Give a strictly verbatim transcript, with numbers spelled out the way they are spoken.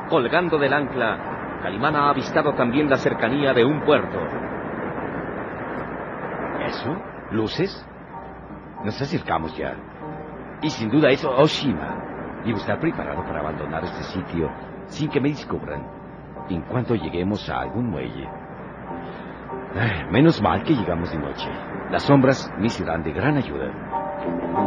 Colgando del ancla, Calimán ha avistado también la cercanía de un puerto. ¿Eso? ¿Luces? Nos acercamos ya. Y sin duda es Oshima. Debo estar preparado para abandonar este sitio sin que me descubran en cuanto lleguemos a algún muelle. Ay, menos mal que llegamos de noche. Las sombras me serán de gran ayuda.